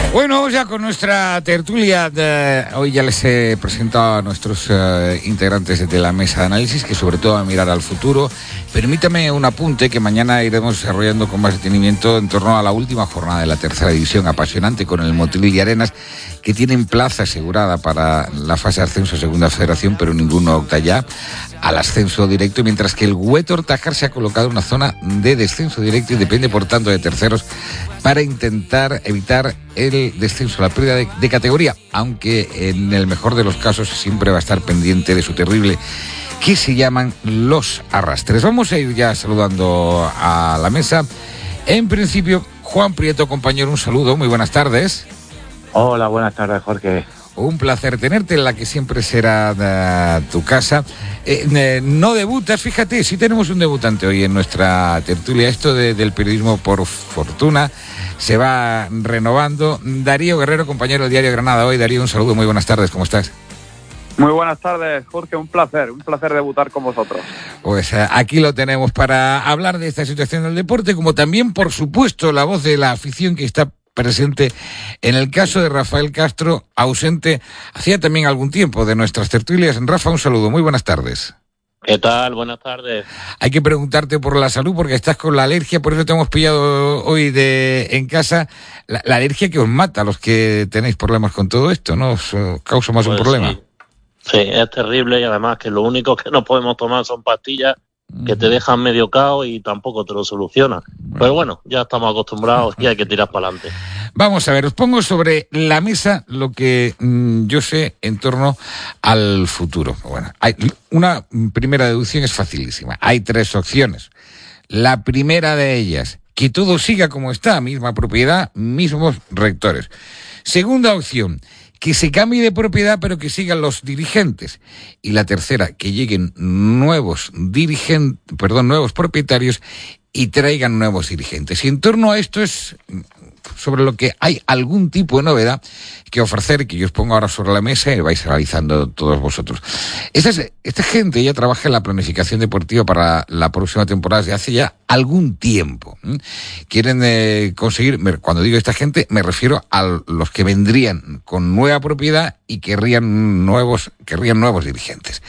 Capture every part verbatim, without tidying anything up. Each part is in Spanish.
Bueno, ya con nuestra tertulia, de, hoy ya les he presentado a nuestros uh, integrantes de la mesa de análisis, que sobre todo a mirar al futuro. Permítame un apunte que mañana iremos desarrollando con más detenimiento en torno a la última jornada de la tercera división, apasionante con el Motril y Arenas, que tienen plaza asegurada para la fase de ascenso a Segunda Federación, pero ninguno opta ya al ascenso directo, mientras que el Huétor Tajar se ha colocado en una zona de descenso directo y depende, por tanto, de terceros para intentar evitar el descenso, la pérdida de, de categoría, aunque en el mejor de los casos siempre va a estar pendiente de su terrible, que se llaman los arrastres. Vamos a ir ya saludando a la mesa. En principio, Juan Prieto, compañero, un saludo, muy buenas tardes. Hola, buenas tardes, Jorge. Un placer tenerte en la que siempre será uh, tu casa. Eh, eh, no debutas, fíjate, sí tenemos un debutante hoy en nuestra tertulia. Esto de, del periodismo por fortuna se va renovando. Darío Guerrero, compañero del Diario Granada hoy. Darío, un saludo, muy buenas tardes, ¿cómo estás? Muy buenas tardes, Jorge, un placer, un placer debutar con vosotros. Pues eh, aquí lo tenemos para hablar de esta situación del deporte, como también, por supuesto, la voz de la afición que está presente en el caso de Rafael Castro, ausente hacía también algún tiempo de nuestras tertulias. Rafa, un saludo, muy buenas tardes. ¿Qué tal? Buenas tardes. Hay que preguntarte por la salud porque estás con la alergia, por eso te hemos pillado hoy de en casa. La, la alergia que os mata a los que tenéis problemas con todo esto, ¿no? Os causa más pues un problema. Sí. sí, es terrible y además que lo único que no podemos tomar son pastillas que te dejan medio cao y tampoco te lo solucionan. Pero bueno, ya estamos acostumbrados y hay que tirar para adelante. Vamos a ver, os pongo sobre la mesa lo que mmm, yo sé en torno al futuro. Bueno, hay una primera deducción es facilísima. Hay tres opciones. La primera de ellas, que todo siga como está, misma propiedad, mismos rectores. Segunda opción, que se cambie de propiedad pero que sigan los dirigentes. Y la tercera, que lleguen nuevos dirigentes, perdón, nuevos propietarios y traigan nuevos dirigentes. Y en torno a esto es sobre lo que hay algún tipo de novedad que ofrecer, que yo os pongo ahora sobre la mesa y vais analizando todos vosotros. Esta, es, esta gente ya trabaja en la planificación deportiva para la próxima temporada desde hace ya algún tiempo. ¿Mm? Quieren eh, conseguir, cuando digo esta gente, me refiero a los que vendrían con nueva propiedad y querrían nuevos, querrían nuevos dirigentes.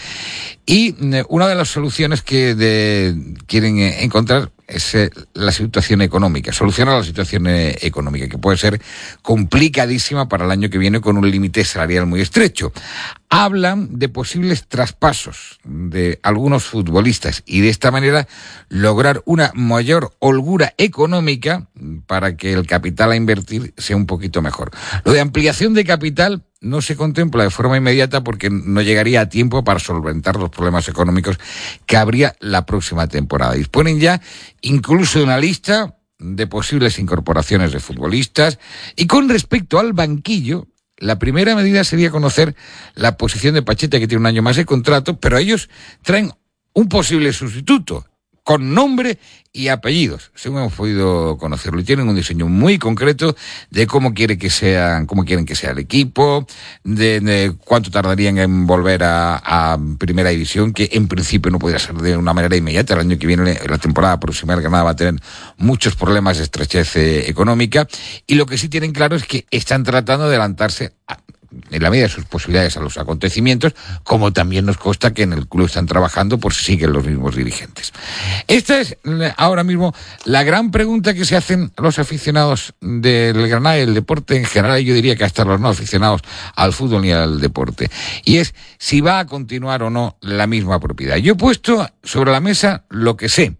Y eh, una de las soluciones que de, quieren eh, encontrar es eh, la situación económica, solucionar la situación eh, económica, que puede ser complicadísima para el año que viene con un límite salarial muy estrecho. Hablan de posibles traspasos de algunos futbolistas y de esta manera lograr una mayor holgura económica para que el capital a invertir sea un poquito mejor. Lo de ampliación de capital no se contempla de forma inmediata porque no llegaría a tiempo para solventar los problemas económicos que habría la próxima temporada. Disponen ya incluso de una lista de posibles incorporaciones de futbolistas y con respecto al banquillo, la primera medida sería conocer la posición de Pacheta, que tiene un año más de contrato, pero ellos traen un posible sustituto con nombre y apellidos, según hemos podido conocerlo, y tienen un diseño muy concreto de cómo quiere que sean, cómo quieren que sea el equipo, de, de cuánto tardarían en volver a, a primera división, que en principio no podría ser de una manera inmediata. El año que viene, la temporada próxima, el Granada va a tener muchos problemas de estrechez eh, económica, y lo que sí tienen claro es que están tratando de adelantarse a, en la medida de sus posibilidades a los acontecimientos, como también nos consta que en el club están trabajando por si siguen los mismos dirigentes. Esta es ahora mismo la gran pregunta que se hacen los aficionados del Granada y el deporte en general, y yo diría que hasta los no aficionados al fútbol ni al deporte, y es si va a continuar o no la misma propiedad. Yo he puesto sobre la mesa lo que sé,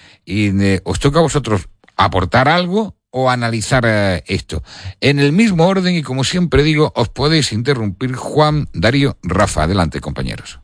y eh, os toca a vosotros aportar algo o analizar eh, esto. En el mismo orden y como siempre digo, os podéis interrumpir. Juan, Darío, Rafa, adelante, compañeros.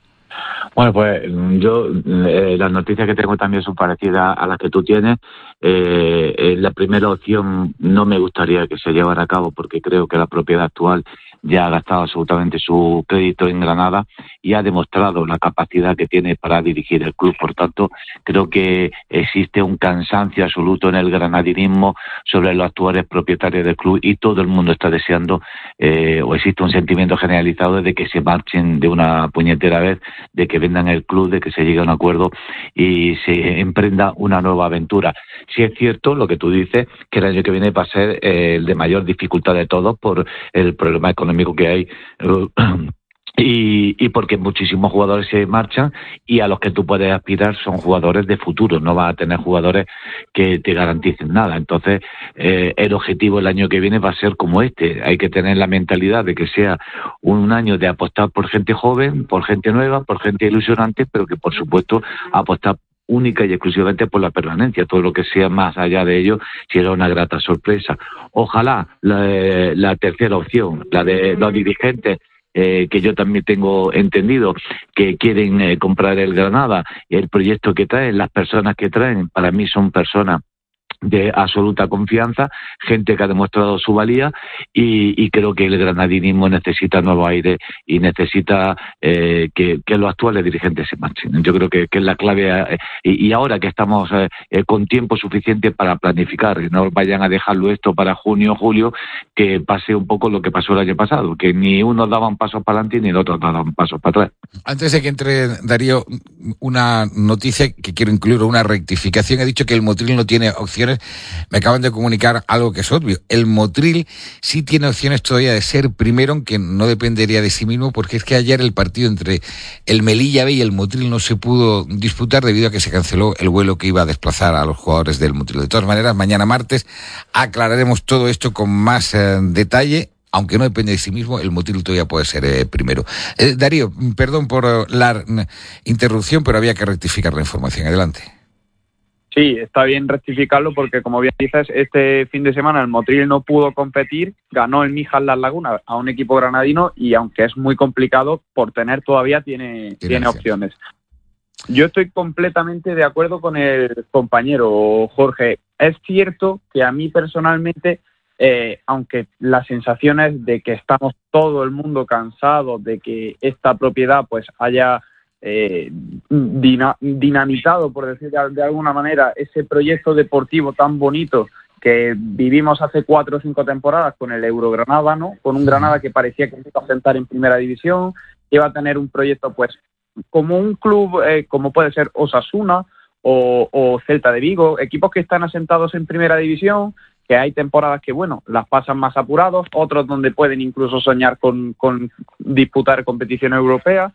Bueno, pues yo eh, las noticias que tengo también son parecidas a las que tú tienes. Eh, eh, la primera opción no me gustaría que se llevara a cabo porque creo que la propiedad actual ya ha gastado absolutamente su crédito en Granada y ha demostrado la capacidad que tiene para dirigir el club. Por tanto, creo que existe un cansancio absoluto en el granadinismo sobre los actuales propietarios del club y todo el mundo está deseando, eh, o existe un sentimiento generalizado de que se marchen de una puñetera vez, de que vendan el club, de que se llegue a un acuerdo y se emprenda una nueva aventura. Si es cierto lo que tú dices, que el año que viene va a ser eh, el de mayor dificultad de todos por el problema económico que hay y, y porque muchísimos jugadores se marchan y a los que tú puedes aspirar son jugadores de futuro, no vas a tener jugadores que te garanticen nada. Entonces eh, el objetivo el año que viene va a ser como este, hay que tener la mentalidad de que sea un año de apostar por gente joven, por gente nueva, por gente ilusionante, pero que por supuesto apostar única y exclusivamente por la permanencia. Todo lo que sea más allá de ello será una grata sorpresa. Ojalá la, la tercera opción, la de los dirigentes, eh, que yo también tengo entendido que quieren eh, comprar el Granada, el proyecto que traen, las personas que traen, para mí son personas de absoluta confianza, gente que ha demostrado su valía y, y creo que el granadinismo necesita nuevo aire y necesita eh, que, que los actuales dirigentes se marchen. Yo creo que, que es la clave eh, y, y ahora que estamos eh, eh, con tiempo suficiente para planificar, que no vayan a dejarlo esto para junio o julio, que pase un poco lo que pasó el año pasado, que ni unos daban pasos para adelante ni los otros daban pasos para atrás. Antes de que entre, Darío, una noticia que quiero incluir, una rectificación. He dicho que el Motril no tiene opciones. Me acaban de comunicar algo que es obvio. El Motril sí tiene opciones todavía de ser primero, aunque no dependería de sí mismo, porque es que ayer el partido entre el Melilla B y el Motril no se pudo disputar debido a que se canceló el vuelo que iba a desplazar a los jugadores del Motril. De todas maneras, mañana martes aclararemos todo esto con más eh, detalle. Aunque no depende de sí mismo, el Motril todavía puede ser eh, primero. Eh, Darío, perdón por uh, la uh, interrupción, pero había que rectificar la información. Adelante. Sí, está bien rectificarlo porque, como bien dices, este fin de semana el Motril no pudo competir, ganó el Mijas Las Lagunas a un equipo granadino y, aunque es muy complicado, por tener todavía tiene, tiene, tiene opciones. Yo estoy completamente de acuerdo con el compañero Jorge. Es cierto que a mí personalmente, Eh, aunque las sensaciones de que estamos todo el mundo cansados de que esta propiedad pues haya eh, dina- dinamitado, por decir de, de alguna manera, ese proyecto deportivo tan bonito que vivimos hace cuatro o cinco temporadas con el Eurogranada, ¿no? Con un Granada que parecía que se iba a sentar en primera división, que iba a tener un proyecto pues como un club, eh, como puede ser Osasuna o, o Celta de Vigo, equipos que están asentados en primera división, que hay temporadas que, bueno, las pasan más apurados, otros donde pueden incluso soñar con, con disputar competición europea,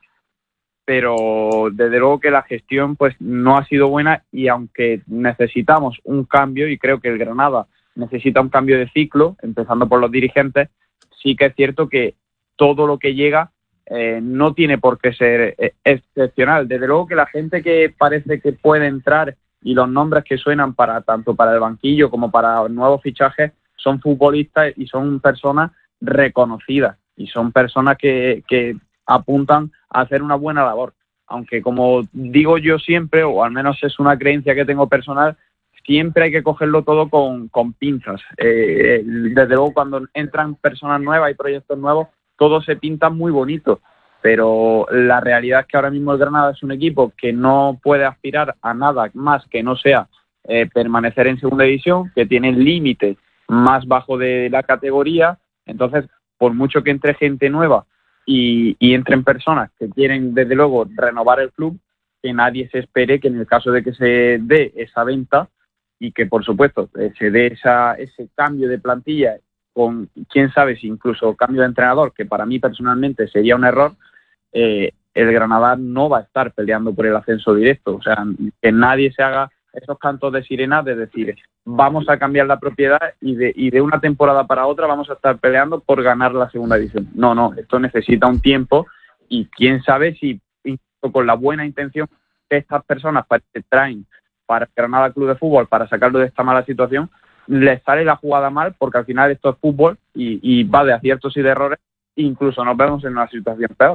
pero desde luego que la gestión pues no ha sido buena y aunque necesitamos un cambio, y creo que el Granada necesita un cambio de ciclo, empezando por los dirigentes, sí que es cierto que todo lo que llega eh, no tiene por qué ser eh, excepcional. Desde luego que la gente que parece que puede entrar y los nombres que suenan para tanto para el banquillo como para nuevos fichajes son futbolistas y son personas reconocidas y son personas que, que apuntan a hacer una buena labor. Aunque, como digo yo siempre, o al menos es una creencia que tengo personal, siempre hay que cogerlo todo con, con pinzas. Eh, desde luego, cuando entran personas nuevas y proyectos nuevos, todo se pinta muy bonito. Pero la realidad es que ahora mismo el Granada es un equipo que no puede aspirar a nada más que no sea eh, permanecer en segunda división, que tiene el límite más bajo de la categoría. Entonces, por mucho que entre gente nueva y, y entren personas que quieren, desde luego, renovar el club, que nadie se espere que en el caso de que se dé esa venta y que, por supuesto, se dé esa, ese cambio de plantilla con, quién sabe, si incluso cambio de entrenador, que para mí personalmente sería un error, Eh, el Granada no va a estar peleando por el ascenso directo. O sea, que nadie se haga esos cantos de sirena de decir vamos a cambiar la propiedad y de, y de una temporada para otra vamos a estar peleando por ganar la segunda división. No, no, esto necesita un tiempo y quién sabe si con la buena intención que estas personas traen para el Granada Club de Fútbol, para sacarlo de esta mala situación, les sale la jugada mal, porque al final esto es fútbol y, y va de aciertos y de errores, incluso nos vemos en una situación peor.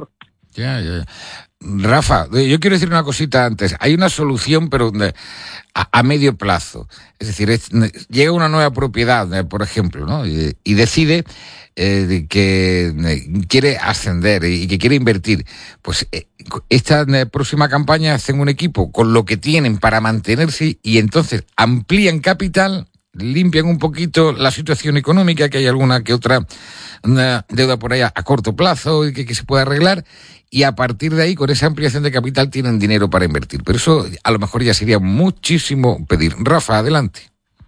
Ya, ya, ya. Rafa, yo quiero decir una cosita antes. Hay una solución, pero a, a medio plazo. Es decir, es, llega una nueva propiedad, por ejemplo, ¿no? Y, y decide eh, que eh, quiere ascender y que quiere invertir. Pues eh, esta eh, próxima campaña hacen un equipo con lo que tienen para mantenerse y entonces amplían capital, limpian un poquito la situación económica, que hay alguna que otra una deuda por ahí a, a corto plazo y que, que se puede arreglar, y a partir de ahí, con esa ampliación de capital, tienen dinero para invertir. Pero eso a lo mejor ya sería muchísimo pedir. Rafa, adelante.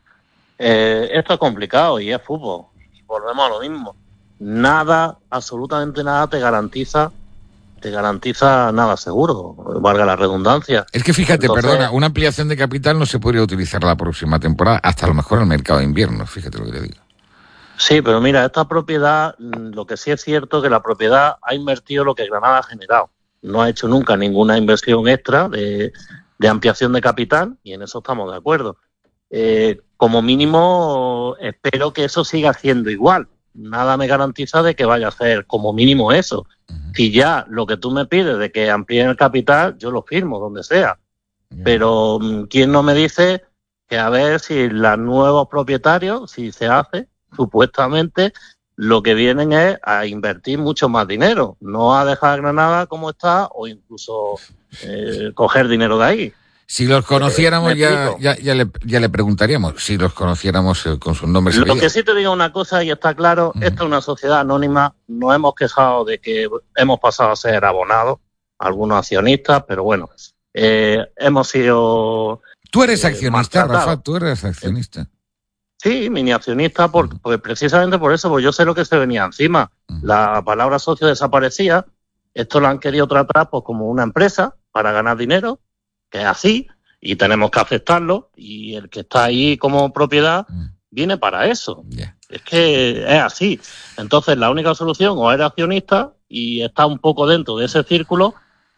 Eh, esto es complicado y es fútbol. Y volvemos a lo mismo. Nada, absolutamente nada te garantiza, te garantiza nada seguro, valga la redundancia. Es que fíjate, Entonces, perdona, una ampliación de capital no se podría utilizar la próxima temporada, hasta a lo mejor el mercado de invierno, fíjate lo que te digo. Sí, pero mira, esta propiedad, lo que sí es cierto es que la propiedad ha invertido lo que Granada ha generado. No ha hecho nunca ninguna inversión extra de, de ampliación de capital y en eso estamos de acuerdo. Eh, como mínimo, espero que eso siga siendo igual. Nada me garantiza de que vaya a hacer como mínimo eso. Uh-huh. Si ya lo que tú me pides de que amplíen el capital, yo lo firmo, donde sea. Yeah. Pero ¿quién no me dice que a ver si los nuevos propietarios, si se hace, supuestamente lo que vienen es a invertir mucho más dinero, no a dejar Granada como está o incluso eh, coger dinero de ahí. Si los conociéramos, eh, ya, ya, ya, le, ya le preguntaríamos, si los conociéramos eh, con sus nombres. Lo que sí te digo una cosa y está claro, uh-huh. Esta es una sociedad anónima, nos hemos quejado de que hemos pasado a ser abonados, algunos accionistas, pero bueno, eh, hemos sido... Tú eres accionista, eh, Rafa, tú eres accionista. Sí, mini accionista, por, uh-huh. pues precisamente por eso, pues yo sé lo que se venía encima. Uh-huh. La palabra socio desaparecía, esto lo han querido tratar pues como una empresa para ganar dinero, que es así, y tenemos que aceptarlo, y el que está ahí como propiedad uh-huh. viene para eso. Yeah. Es que es así. Entonces la única solución o eres accionista y está un poco dentro de ese círculo,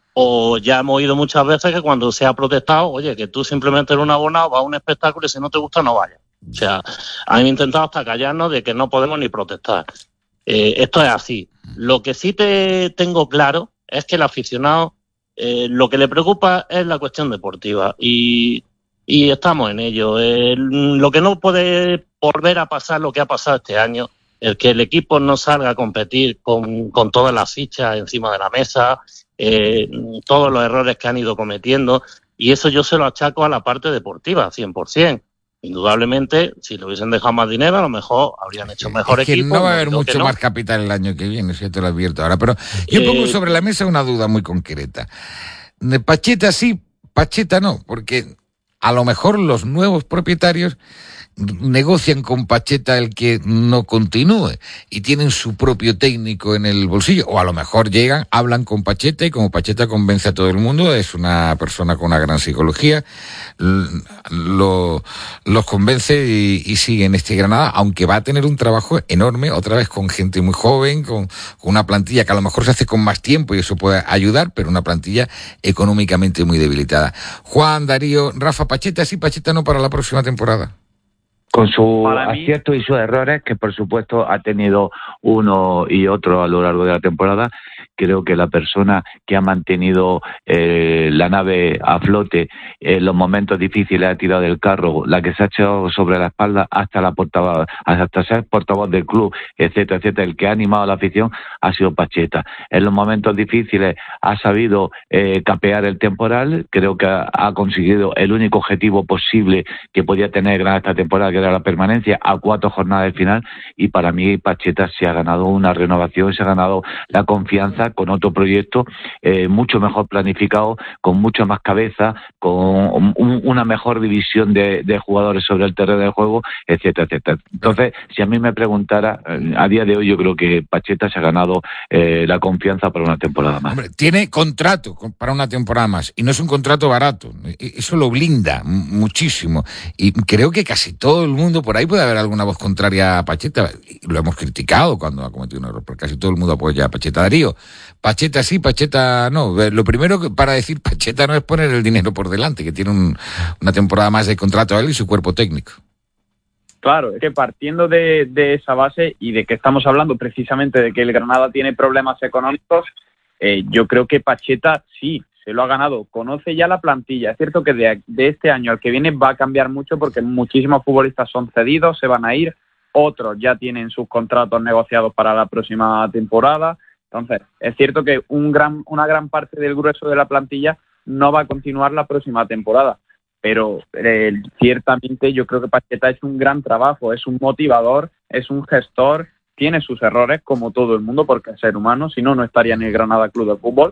o ya hemos oído muchas veces que cuando se ha protestado, oye, que tú simplemente eres un abonado, vas a un espectáculo y si no te gusta no vayas. O sea, han intentado hasta callarnos de que no podemos ni protestar. Eh, esto es así. Lo que sí te tengo claro es que el aficionado eh, lo que le preocupa es la cuestión deportiva y, y estamos en ello. Eh, lo que no puede volver a pasar lo que ha pasado este año, el que el equipo no salga a competir con, con todas las fichas encima de la mesa, eh, todos los errores que han ido cometiendo, y eso yo se lo achaco a la parte deportiva, cien por ciento. Indudablemente, si le hubiesen dejado más dinero, a lo mejor habrían hecho mejor es que equipo. No va a haber mucho no. más capital el año que viene, si te lo advierto ahora. Pero yo eh, pongo sobre la mesa una duda muy concreta. De Pacheta sí, Pacheta no, porque a lo mejor los nuevos propietarios negocian con Pacheta el que no continúe y tienen su propio técnico en el bolsillo, o a lo mejor llegan, hablan con Pacheta y como Pacheta convence a todo el mundo, es una persona con una gran psicología, lo, los convence y, y sigue en este Granada, aunque va a tener un trabajo enorme, otra vez con gente muy joven, con, con una plantilla que a lo mejor se hace con más tiempo y eso puede ayudar, pero una plantilla económicamente muy debilitada. Juan, Darío, Rafa, Pacheta sí, Pacheta no para la próxima temporada. Con sus aciertos y sus errores, que por supuesto ha tenido uno y otro a lo largo de la temporada, creo que la persona que ha mantenido eh, la nave a flote en los momentos difíciles, ha tirado del carro, la que se ha echado sobre la espalda hasta la portavoz, hasta ser portavoz del club, etcétera, etcétera, el que ha animado a la afición ha sido Pacheta. En los momentos difíciles ha sabido eh, capear el temporal, creo que ha, ha conseguido el único objetivo posible que podía tener Granada esta temporada, que era la permanencia a cuatro jornadas del final, y para mí Pacheta se ha ganado una renovación, se ha ganado la confianza con otro proyecto eh, mucho mejor planificado, con mucha más cabeza, con un, una mejor división de, de jugadores sobre el terreno de juego, etcétera, etcétera. Entonces, si a mí me preguntara, a día de hoy yo creo que Pacheta se ha ganado eh, la confianza para una temporada más. Hombre, tiene contrato para una temporada más y no es un contrato barato, eso lo blinda muchísimo y creo que casi todo el mundo por ahí puede haber alguna voz contraria a Pacheta, lo hemos criticado cuando ha cometido un error, porque casi todo el mundo apoya a Pacheta. Darío, Pacheta sí, Pacheta no. Lo primero que para decir Pacheta no es poner el dinero por delante, que tiene un, una temporada más de contrato a él y su cuerpo técnico. Claro, es que partiendo de, de esa base y de que estamos hablando precisamente de que el Granada tiene problemas económicos, Eh, yo creo que Pacheta sí, se lo ha ganado, conoce ya la plantilla. Es cierto que de, de este año al que viene va a cambiar mucho porque muchísimos futbolistas son cedidos, se van a ir, otros ya tienen sus contratos negociados para la próxima temporada. Entonces, es cierto que un gran, una gran parte del grueso de la plantilla no va a continuar la próxima temporada, pero eh, ciertamente yo creo que Pacheta es un gran trabajo, es un motivador, es un gestor, tiene sus errores como todo el mundo porque es ser humano, si no, no estaría en el Granada Club de Fútbol,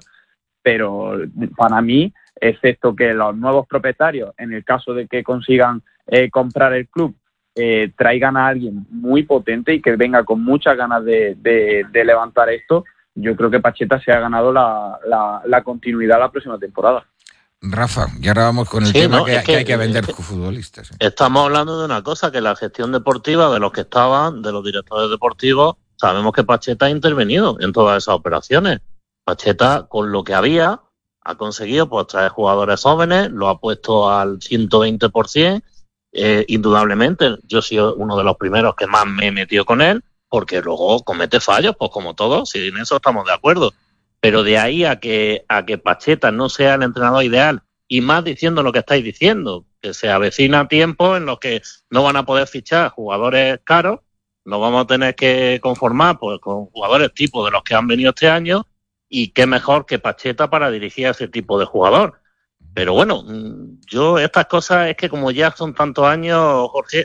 pero para mí, excepto que los nuevos propietarios, en el caso de que consigan eh, comprar el club, eh, traigan a alguien muy potente y que venga con muchas ganas de, de, de levantar esto, yo creo que Pacheta se ha ganado la, la, la continuidad la próxima temporada. Rafa, y ahora vamos con el sí, tema no, que, es que que hay que vender eh, futbolistas. ¿eh? Estamos hablando de una cosa, que la gestión deportiva de los que estaban, de los directores deportivos, sabemos que Pacheta ha intervenido en todas esas operaciones. Pacheta, con lo que había, ha conseguido pues traer jugadores jóvenes, lo ha puesto al ciento veinte por ciento, eh, indudablemente. Yo he sido uno de los primeros que más me he metido con él, porque luego comete fallos, pues como todos, si en eso estamos de acuerdo. Pero de ahí a que, a que Pacheta no sea el entrenador ideal, y más diciendo lo que estáis diciendo, que se avecina tiempo en los que no van a poder fichar jugadores caros, nos vamos a tener que conformar pues con jugadores tipo de los que han venido este año, y qué mejor que Pacheta para dirigir a ese tipo de jugador. Pero bueno, yo estas cosas es que como ya son tantos años, Jorge,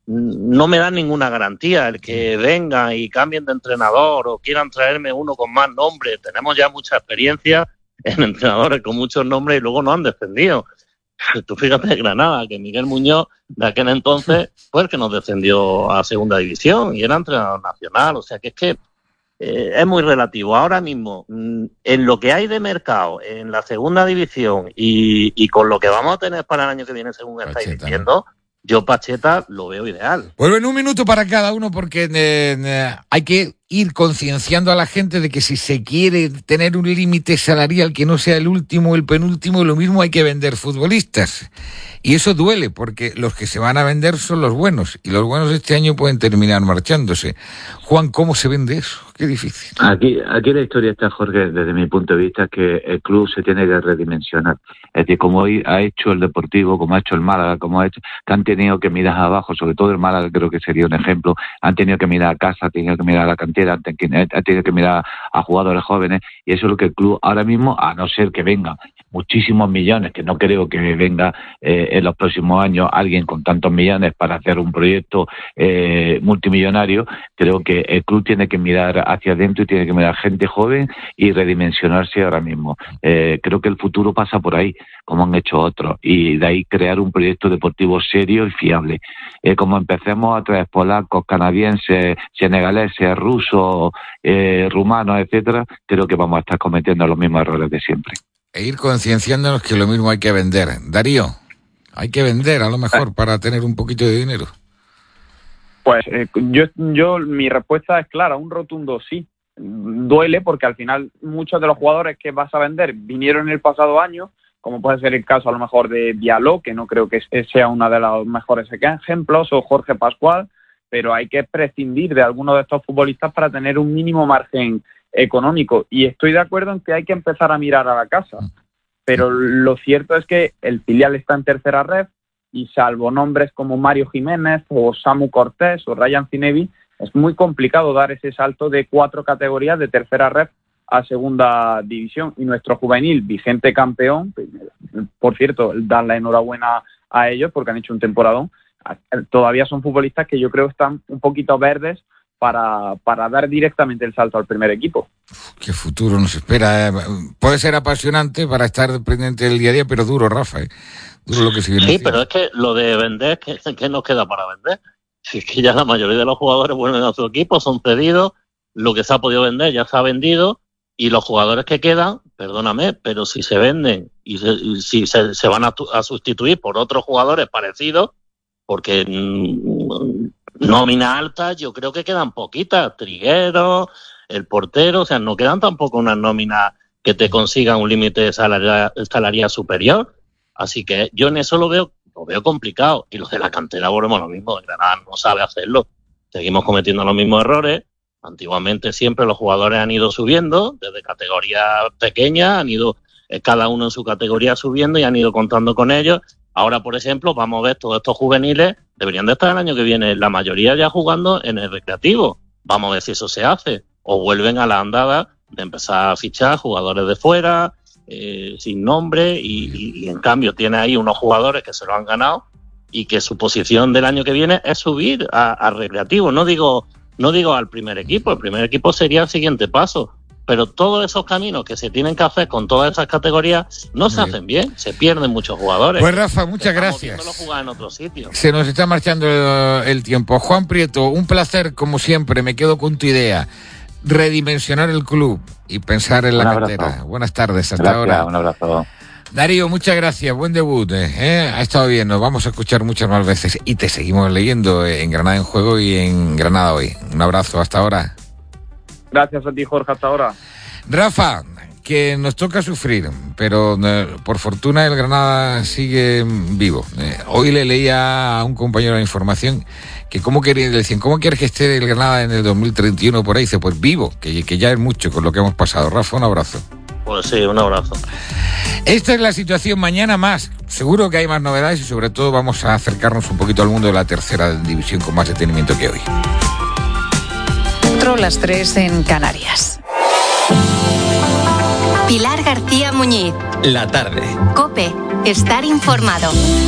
no me dan ninguna garantía el que vengan y cambien de entrenador o quieran traerme uno con más nombre. Tenemos ya mucha experiencia en entrenadores con muchos nombres y luego no han descendido. Tú fíjate, Granada, que Miguel Muñoz de aquel entonces fue el que nos descendió a segunda división y era entrenador nacional. O sea que es que eh, es muy relativo. Ahora mismo, en lo que hay de mercado en la segunda división y, y con lo que vamos a tener para el año que viene, según Pacheta, estáis diciendo, ¿no? Yo Pacheta lo veo ideal. Vuelven un minuto para cada uno porque eh, eh, hay que ir concienciando a la gente de que si se quiere tener un límite salarial que no sea el último o el penúltimo, lo mismo hay que vender futbolistas. Y eso duele porque los que se van a vender son los buenos y los buenos este año pueden terminar marchándose. Juan, ¿cómo se vende eso? Qué difícil. Aquí, aquí la historia está, Jorge, desde mi punto de vista, que el club se tiene que redimensionar. Es decir, como hoy ha hecho el Deportivo, como ha hecho el Málaga, como ha hecho, que han tenido que mirar abajo, sobre todo el Málaga creo que sería un ejemplo, han tenido que mirar a casa, han tenido que mirar a la cantera, han tenido que mirar a jugadores jóvenes, y eso es lo que el club ahora mismo, a no ser que venga muchísimos millones, que no creo que venga eh, en los próximos años alguien con tantos millones para hacer un proyecto eh, multimillonario, creo que el club tiene que mirar hacia adentro y tiene que mirar gente joven y redimensionarse ahora mismo. Eh, creo que el futuro pasa por ahí, como han hecho otros, y de ahí crear un proyecto deportivo serio y fiable. Eh, como empecemos a traer polacos, canadienses, senegaleses, rusos, eh, rumanos, etcétera, creo que vamos a estar cometiendo los mismos errores de siempre. E ir concienciándonos que lo mismo hay que vender. Darío, hay que vender a lo mejor para tener un poquito de dinero. Pues eh, yo, yo, mi respuesta es clara, un rotundo sí. Duele porque al final muchos de los jugadores que vas a vender vinieron el pasado año, como puede ser el caso a lo mejor de Diallo, que no creo que sea uno de los mejores ejemplos, o Jorge Pascual, pero hay que prescindir de algunos de estos futbolistas para tener un mínimo margen económico. Y estoy de acuerdo en que hay que empezar a mirar a la casa, pero lo cierto es que el filial está en tercera red y salvo nombres como Mario Jiménez o Samu Cortés o Ryan Zinebi, es muy complicado dar ese salto de cuatro categorías de tercera red a segunda división. Y nuestro juvenil, vigente campeón, por cierto, dar la enhorabuena a ellos porque han hecho un temporadón, todavía son futbolistas que yo creo están un poquito verdes para, para dar directamente el salto al primer equipo. Qué futuro nos espera. Puede ser apasionante para estar pendiente del día a día, pero duro, Rafa. ¿eh? Duro lo que se viene Sí, haciendo. pero es que lo de vender, ¿qué, qué nos queda para vender? Si es que ya la mayoría de los jugadores vuelven a su equipo, son cedidos, lo que se ha podido vender ya se ha vendido, y los jugadores que quedan, perdóname, pero si se venden y, se, y si se, se van a, a sustituir por otros jugadores parecidos, porque mmm, nómina alta, yo creo que quedan poquitas. Trigueros, el portero, o sea, no quedan tampoco unas nóminas que te consigan un límite salarial, salarial superior. Así que yo en eso lo veo, lo veo complicado. Y los de la cantera volvemos a lo mismo, Granada no sabe hacerlo. Seguimos cometiendo los mismos errores. Antiguamente siempre los jugadores han ido subiendo, desde categorías pequeñas, han ido eh, cada uno en su categoría subiendo y han ido contando con ellos. Ahora, por ejemplo, vamos a ver todos estos juveniles, deberían de estar el año que viene, la mayoría ya jugando en el recreativo. Vamos a ver si eso se hace. O vuelven a la andada de empezar a fichar jugadores de fuera, eh, sin nombre, y, y, y en cambio tiene ahí unos jugadores que se lo han ganado y que su posición del año que viene es subir a, a recreativo. No digo, no digo al primer equipo, el primer equipo sería el siguiente paso. Pero todos esos caminos que se tienen que hacer con todas esas categorías no se hacen bien, se pierden muchos jugadores. Pues Rafa, muchas gracias. Jugar en otro sitio. Se nos está marchando el, el tiempo. Juan Prieto, un placer como siempre, me quedo con tu idea. Redimensionar el club y pensar en la cantera. Buenas tardes, hasta gracias, ahora. Un abrazo. Darío, muchas gracias, buen debut, ¿eh? Ha estado bien, nos vamos a escuchar muchas más veces y te seguimos leyendo en Granada en Juego y en Granada Hoy. Un abrazo, hasta ahora. Gracias a ti, Jorge, hasta ahora. Rafa, que nos toca sufrir, pero eh, por fortuna el Granada sigue vivo. Eh, hoy le leía a un compañero de información que cómo quería, le decían, ¿cómo quieres que esté el Granada en el dos mil treinta y uno por ahí? Dice, pues vivo, que, que ya es mucho con lo que hemos pasado. Rafa, un abrazo. Pues sí, un abrazo. Esta es la situación, mañana más. Seguro que hay más novedades y sobre todo vamos a acercarnos un poquito al mundo de la tercera división con más detenimiento que hoy. Las tres en Canarias. Pilar García Muñiz. La tarde. COPE. Estar informado.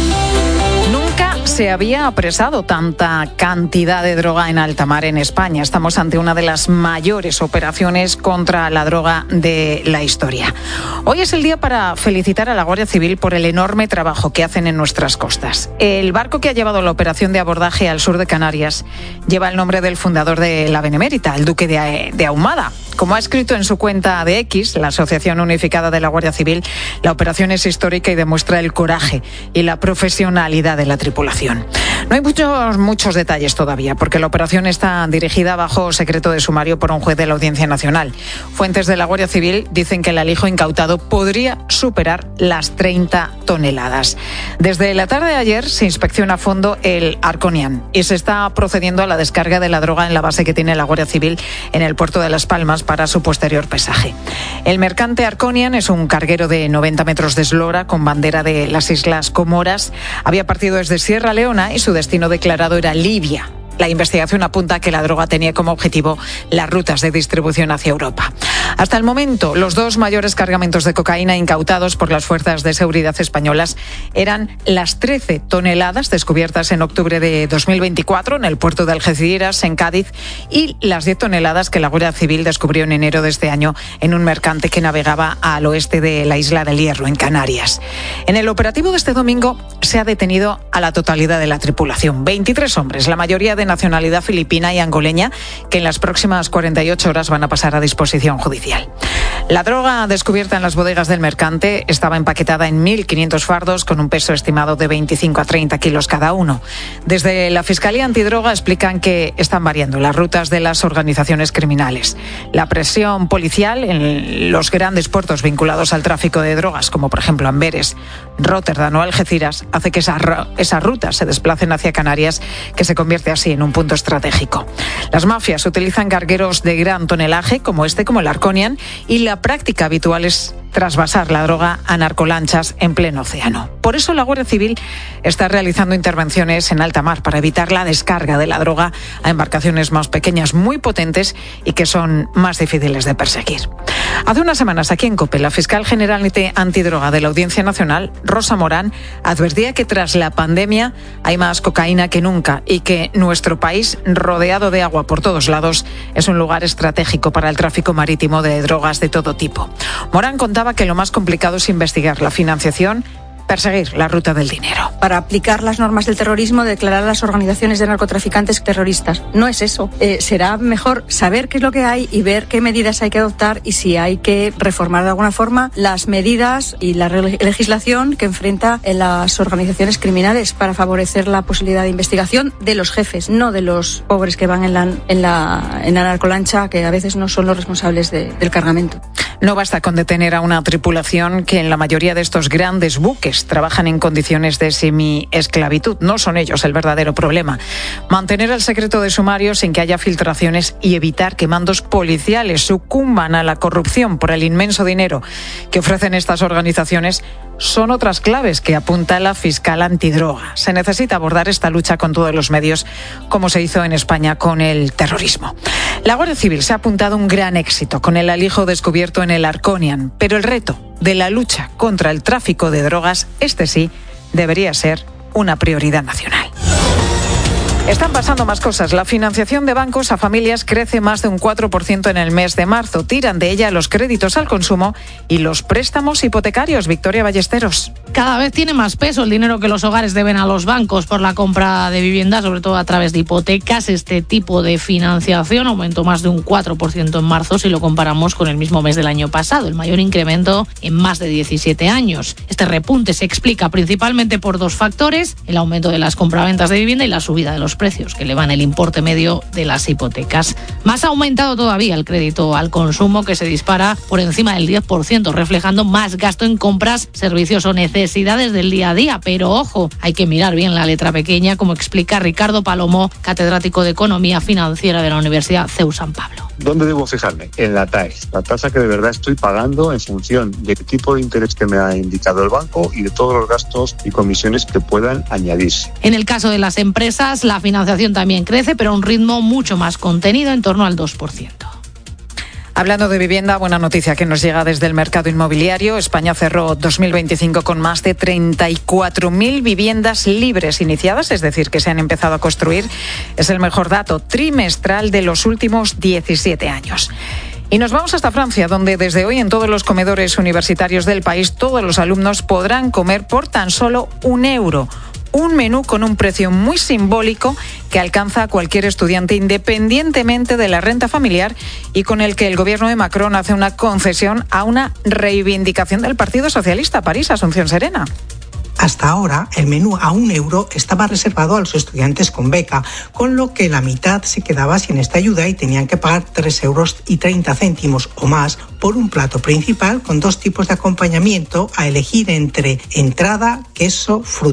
Nunca se había apresado tanta cantidad de droga en alta mar en España. Estamos ante una de las mayores operaciones contra la droga de la historia. Hoy es el día para felicitar a la Guardia Civil por el enorme trabajo que hacen en nuestras costas. El barco que ha llevado la operación de abordaje al sur de Canarias lleva el nombre del fundador de la Benemérita, el duque de, de Ahumada. Como ha escrito en su cuenta de X, la Asociación Unificada de la Guardia Civil, la operación es histórica y demuestra el coraje y la profesionalidad de la tripulación. No hay muchos, muchos detalles todavía, porque la operación está dirigida bajo secreto de sumario por un juez de la Audiencia Nacional. Fuentes de la Guardia Civil dicen que el alijo incautado podría superar las treinta toneladas. Desde la tarde de ayer se inspecciona a fondo el Arconian y se está procediendo a la descarga de la droga en la base que tiene la Guardia Civil en el puerto de Las Palmas para su posterior pesaje. El mercante Arconian es un carguero de noventa metros de eslora con bandera de las Islas Comoras. Había partido desde Sierra Leona y su destino declarado era Libia. La investigación apunta a que la droga tenía como objetivo las rutas de distribución hacia Europa. Hasta el momento, los dos mayores cargamentos de cocaína incautados por las fuerzas de seguridad españolas eran las trece toneladas descubiertas en octubre de dos mil veinticuatro en el puerto de Algeciras, en Cádiz, y las diez toneladas que la Guardia Civil descubrió en enero de este año en un mercante que navegaba al oeste de la isla del Hierro, en Canarias. En el operativo de este domingo se ha detenido a la totalidad de la tripulación, veintitrés hombres, la mayoría de nacionalidad filipina y angoleña, que en las próximas cuarenta y ocho horas van a pasar a disposición judicial. La droga descubierta en las bodegas del mercante estaba empaquetada en mil quinientos fardos con un peso estimado de veinticinco a treinta kilos cada uno. Desde la Fiscalía Antidroga explican que están variando las rutas de las organizaciones criminales. La presión policial en los grandes puertos vinculados al tráfico de drogas, como por ejemplo Amberes, Róterdam o Algeciras, hace que esas, esas rutas se desplacen hacia Canarias, que se convierte así en un punto estratégico. Las mafias utilizan cargueros de gran tonelaje, como este, como el Arconian, y la práctica habitual es trasvasar la droga a narcolanchas en pleno océano. Por eso la Guardia Civil está realizando intervenciones en alta mar para evitar la descarga de la droga a embarcaciones más pequeñas, muy potentes y que son más difíciles de perseguir. Hace unas semanas aquí en COPE, la fiscal general antidroga de la Audiencia Nacional, Rosa Morán, advertía que tras la pandemia hay más cocaína que nunca y que nuestro país, rodeado de agua por todos lados, es un lugar estratégico para el tráfico marítimo de drogas de todo tipo. Morán contaba que lo más complicado es investigar la financiación, perseguir la ruta del dinero. Para aplicar las normas del terrorismo, declarar a las organizaciones de narcotraficantes terroristas. No es eso. Eh, será mejor saber qué es lo que hay y ver qué medidas hay que adoptar y si hay que reformar de alguna forma las medidas y la legislación que enfrenta en las organizaciones criminales para favorecer la posibilidad de investigación de los jefes, no de los pobres que van en la, en la, en la narcolancha, que a veces no son los responsables de, del cargamento. No basta con detener a una tripulación que en la mayoría de estos grandes buques trabajan en condiciones de semi-esclavitud. No son ellos el verdadero problema. Mantener el secreto de sumario sin que haya filtraciones y evitar que mandos policiales sucumban a la corrupción por el inmenso dinero que ofrecen estas organizaciones son otras claves que apunta la fiscal antidroga. Se necesita abordar esta lucha con todos los medios, como se hizo en España con el terrorismo. La Guardia Civil se ha apuntado un gran éxito con el alijo descubierto en el Arconian, pero el reto de la lucha contra el tráfico de drogas, este sí, debería ser una prioridad nacional. Están pasando más cosas. La financiación de bancos a familias crece más de un cuatro por ciento en el mes de marzo. Tiran de ella los créditos al consumo y los préstamos hipotecarios. Victoria Ballesteros. Cada vez tiene más peso el dinero que los hogares deben a los bancos por la compra de vivienda, sobre todo a través de hipotecas. Este tipo de financiación aumentó más de un cuatro por ciento en marzo si lo comparamos con el mismo mes del año pasado, el mayor incremento en más de diecisiete años. Este repunte se explica principalmente por dos factores: el aumento de las compraventas de vivienda y la subida de los precios que elevan el importe medio de las hipotecas. Más ha aumentado todavía el crédito al consumo, que se dispara por encima del diez por ciento, reflejando más gasto en compras, servicios o necesidades del día a día. Pero ojo, hay que mirar bien la letra pequeña, como explica Ricardo Palomo, catedrático de Economía Financiera de la Universidad C E U San Pablo. ¿Dónde debo fijarme? En la T A E, la tasa que de verdad estoy pagando en función del tipo de interés que me ha indicado el banco y de todos los gastos y comisiones que puedan añadirse. En el caso de las empresas, la financiación también crece, pero a un ritmo mucho más contenido, en torno al dos por ciento. Hablando de vivienda, buena noticia que nos llega desde el mercado inmobiliario. España cerró dos mil veinticinco con más de treinta y cuatro mil viviendas libres iniciadas, es decir, que se han empezado a construir. Es el mejor dato trimestral de los últimos diecisiete años. Y nos vamos hasta Francia, donde desde hoy en todos los comedores universitarios del país todos los alumnos podrán comer por tan solo un euro. Un menú con un precio muy simbólico que alcanza a cualquier estudiante independientemente de la renta familiar y con el que el gobierno de Macron hace una concesión a una reivindicación del Partido Socialista. París, Asunción Serena. Hasta ahora, el menú a un euro estaba reservado a los estudiantes con beca, con lo que la mitad se quedaba sin esta ayuda y tenían que pagar tres euros y treinta céntimos o más por un plato principal con dos tipos de acompañamiento a elegir entre entrada, queso, fruta